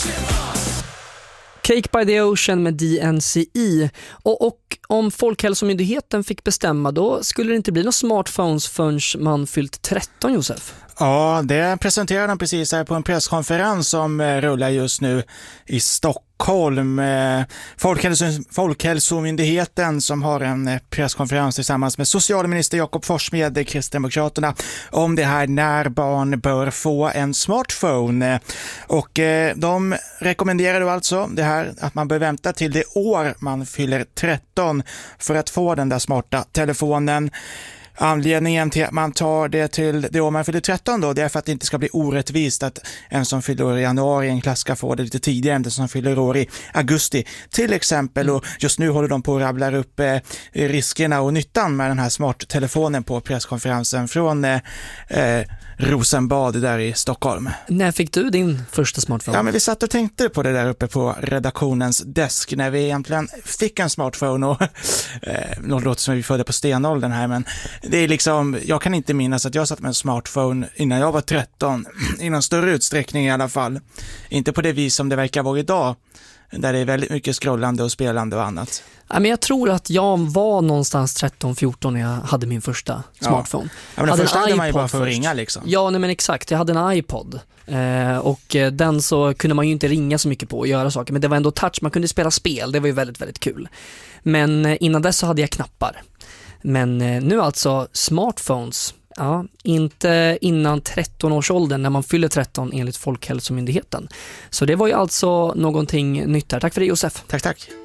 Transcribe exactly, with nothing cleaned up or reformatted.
Cake by the Ocean med D N C E. Och, och om Folkhälsomyndigheten fick bestämma, då skulle det inte bli några smartphones förrän man fyllt tretton, Josef. Ja, det presenterade de precis här på en presskonferens som rullar just nu i Stockholm. Folkhälso- Folkhälsomyndigheten som har en presskonferens tillsammans med socialminister Jakob Forssmed, Kristdemokraterna, om det här när barn bör få en smartphone. Och de rekommenderar då alltså det här att man bör vänta till det år man fyller tretton för att få den där smarta telefonen. Anledningen till att man tar det till det år man fyller tretton då, det är för att det inte ska bli orättvist att en som fyller år i januari i en klass ska få det lite tidigare än den som fyller år i augusti till exempel. Och just nu håller de på att rabbla upp eh, riskerna och nyttan med den här smarttelefonen på presskonferensen från eh, eh, Rosenbad där i Stockholm. När fick du din första smartphone? Ja, men vi satt och tänkte på det där uppe på redaktionens desk när vi egentligen fick en smartphone och eh, något låter som vi födde på stenåldern här, men det är liksom, jag kan inte minnas att jag satt med en smartphone innan jag var tretton, i någon större utsträckning i alla fall. Inte på det vis som det verkar vara idag, där det är väldigt mycket scrollande och spelande och annat. Ja, men jag tror att jag var någonstans tretton fjorton när jag hade min första smartphone. Ja, ja men den första hade man ju bara för att ringa liksom. Ja, nej, men exakt. Jag hade en iPod. Eh, och eh, den så kunde man ju inte ringa så mycket på och göra saker. Men det var ändå touch, man kunde spela spel. Det var ju väldigt, väldigt kul. Men eh, innan dess så hade jag knappar. Men eh, nu alltså smartphones. Ja, inte innan tretton-årsåldern när man fyller tretton enligt Folkhälsomyndigheten. Så det var ju alltså någonting nytt här. Tack för det, Josef. Tack, tack.